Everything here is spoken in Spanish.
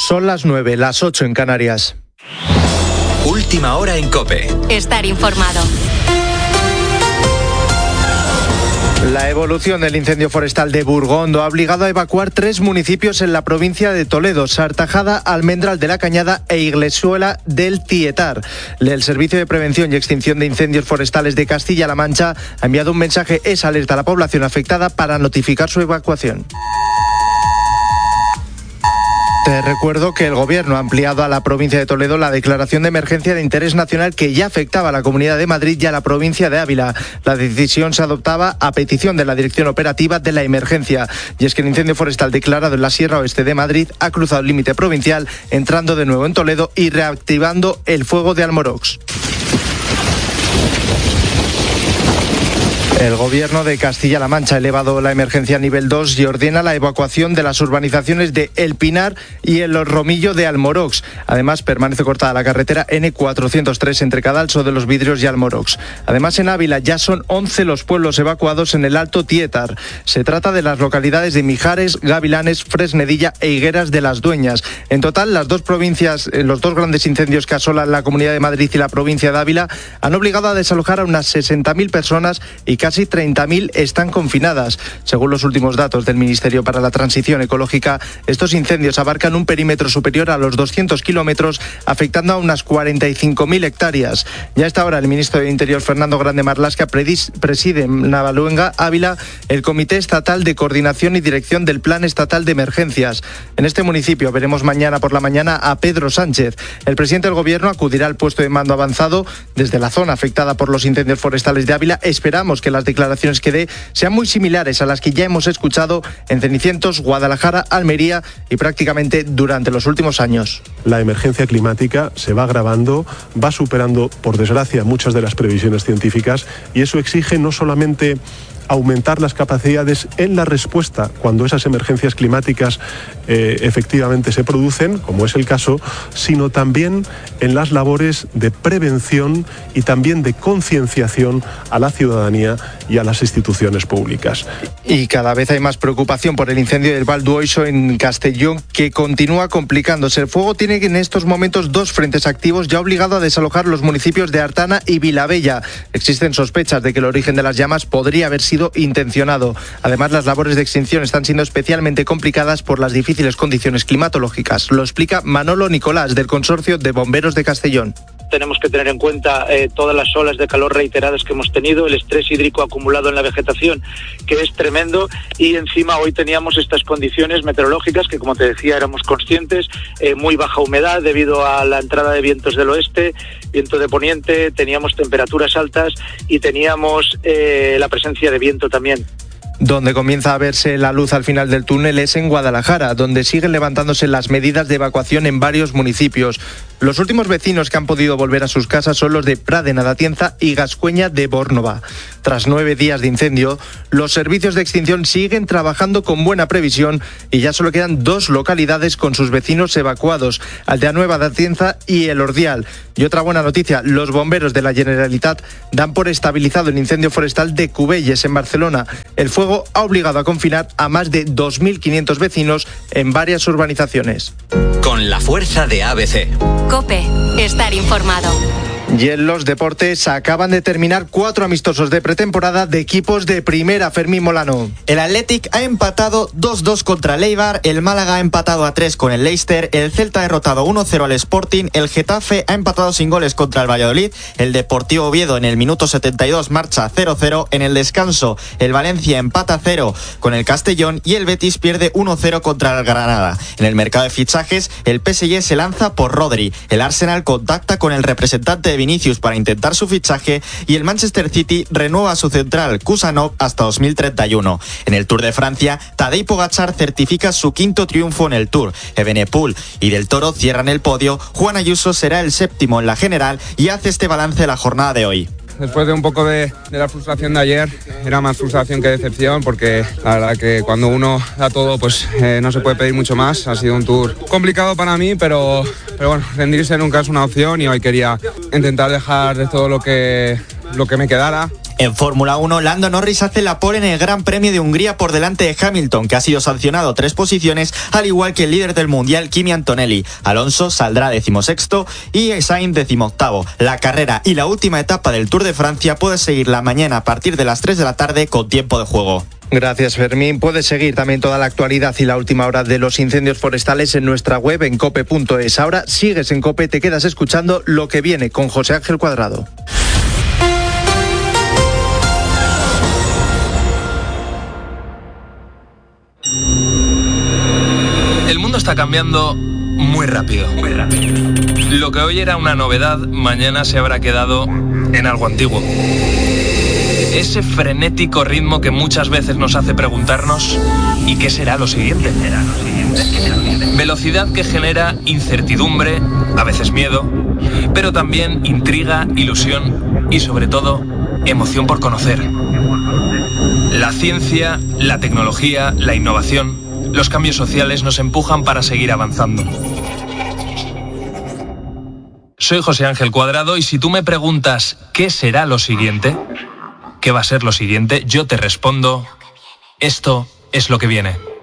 Son las 9, las 8 en Canarias. Última hora en COPE. Estar informado. La evolución del incendio forestal de Burgondo ha obligado a evacuar 3 municipios en la provincia de Toledo: Sartajada, Almendral de la Cañada e Iglesuela del Tietar. El Servicio de Prevención y Extinción de Incendios Forestales de Castilla-La Mancha ha enviado un mensaje alerta a la población afectada para notificar su evacuación. Te recuerdo que el Gobierno ha ampliado a la provincia de Toledo la declaración de emergencia de interés nacional que ya afectaba a la Comunidad de Madrid y a la provincia de Ávila. La decisión se adoptaba a petición de la Dirección Operativa de la Emergencia. Y es que el incendio forestal declarado en la Sierra Oeste de Madrid ha cruzado el límite provincial, entrando de nuevo en Toledo y reactivando el fuego de Almorox. El Gobierno de Castilla-La Mancha ha elevado la emergencia a nivel 2 y ordena la evacuación de las urbanizaciones de El Pinar y el Romillo de Almorox. Además, permanece cortada la carretera N403 entre Cadalso de los Vidrios y Almorox. Además, en Ávila ya son 11 los pueblos evacuados en el Alto Tietar. Se trata de las localidades de Mijares, Gavilanes, Fresnedilla e Higueras de las Dueñas. En total, las dos provincias, los dos grandes incendios que asolan la Comunidad de Madrid y la provincia de Ávila han obligado a desalojar a unas 60.000 personas y casi 30.000 están confinadas. Según los últimos datos del Ministerio para la Transición Ecológica, estos incendios abarcan un perímetro superior a los 200 kilómetros, afectando a unas 45.000 hectáreas. Ya a esta hora, el ministro de Interior, Fernando Grande Marlaska, preside en Navaluenga, Ávila, el Comité Estatal de Coordinación y Dirección del Plan Estatal de Emergencias. En este municipio veremos mañana por la mañana a Pedro Sánchez. El presidente del Gobierno acudirá al puesto de mando avanzado desde la zona afectada por los incendios forestales de Ávila. Esperamos que las declaraciones que dé sean muy similares a las que ya hemos escuchado en Cenicientos, Guadalajara, Almería y prácticamente durante los últimos años. La emergencia climática se va agravando, va superando, por desgracia, muchas de las previsiones científicas, y eso exige no solamente aumentar las capacidades en la respuesta cuando esas emergencias climáticas efectivamente se producen, como es el caso, sino también en las labores de prevención y también de concienciación a la ciudadanía y a las instituciones públicas. Y cada vez hay más preocupación por el incendio del Val d'Oixo en Castellón, que continúa complicándose. El fuego tiene en estos momentos 2 frentes activos y ha obligado a desalojar los municipios de Artana y Vilabella. Existen sospechas de que el origen de las llamas podría haber sido intencionado. Además, las labores de extinción están siendo especialmente complicadas por las difíciles condiciones climatológicas. Lo explica Manolo Nicolás, del Consorcio de Bomberos de Castellón. Tenemos que tener en cuenta todas las olas de calor reiteradas que hemos tenido, el estrés hídrico acumulado en la vegetación, que es tremendo, y encima hoy teníamos estas condiciones meteorológicas que, como te decía, éramos conscientes, muy baja humedad debido a la entrada de vientos del oeste, viento de poniente, teníamos temperaturas altas y teníamos la presencia de viento también. Donde comienza a verse la luz al final del túnel es en Guadalajara, donde siguen levantándose las medidas de evacuación en varios municipios. Los últimos vecinos que han podido volver a sus casas son los de Pradena de Atienza y Gascueña de Bórnova. Tras 9 días de incendio, los servicios de extinción siguen trabajando con buena previsión y ya solo quedan 2 localidades con sus vecinos evacuados, Aldeanueva de Atienza y El Ordial. Y otra buena noticia, los bomberos de la Generalitat dan por estabilizado el incendio forestal de Cubelles, en Barcelona. El fuego ha obligado a confinar a más de 2.500 vecinos en varias urbanizaciones. Con la fuerza de ABC. COPE. Estar informado. Y en los deportes acaban de terminar 4 amistosos de pretemporada de equipos de primera. Fermín Molano. El Athletic ha empatado 2-2 contra el Eibar, el Málaga ha empatado a 3 con el Leicester, el Celta ha derrotado 1-0 al Sporting, el Getafe ha empatado sin goles contra el Valladolid, el Deportivo Oviedo en el minuto 72 marcha 0-0, en el descanso el Valencia empata 0 con el Castellón y el Betis pierde 1-0 contra el Granada. En el mercado de fichajes, el PSG se lanza por Rodri, el Arsenal contacta con el representante de Vinicius para intentar su fichaje y el Manchester City renueva a su central Kusanov hasta 2031. En el Tour de Francia, Tadej Pogačar certifica su 5º triunfo en el Tour. Evenepoel y Del Toro cierran el podio, Juan Ayuso será el 7º en la general y hace este balance de la jornada de hoy. Después de un poco de la frustración de ayer, era más frustración que decepción, porque la verdad que cuando uno da todo, pues no se puede pedir mucho más. Ha sido un tour complicado para mí, pero bueno, rendirse nunca es una opción y hoy quería intentar dejar de todo lo que me quedara. En Fórmula 1, Lando Norris hace la pole en el Gran Premio de Hungría por delante de Hamilton, que ha sido sancionado 3 posiciones, al igual que el líder del Mundial, Kimi Antonelli. Alonso saldrá 16º y Sainz 18º. La carrera y la última etapa del Tour de Francia puede seguirla mañana a partir de las 3 de la tarde con tiempo de juego. Gracias, Fermín. Puedes seguir también toda la actualidad y la última hora de los incendios forestales en nuestra web en cope.es. Ahora sigues en Cope, te quedas escuchando lo que viene con José Ángel Cuadrado. El mundo está cambiando muy rápido. Lo que hoy era una novedad, mañana se habrá quedado en algo antiguo. Ese frenético ritmo que muchas veces nos hace preguntarnos ¿y qué será lo siguiente? Velocidad que genera incertidumbre, a veces miedo, pero también intriga, ilusión y sobre todo emoción por conocer. La ciencia, la tecnología, la innovación, los cambios sociales nos empujan para seguir avanzando. Soy José Ángel Cuadrado y si tú me preguntas ¿qué será lo siguiente? ¿Qué va a ser lo siguiente? Yo te respondo, esto es lo que viene.